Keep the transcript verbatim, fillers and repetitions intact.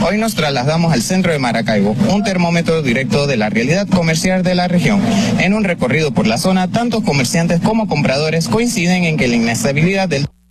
Hoy nos trasladamos al centro de Maracaibo, un termómetro directo de la realidad comercial de la región. En un recorrido por la zona, tantos comerciantes como compradores coinciden en que la inestabilidad del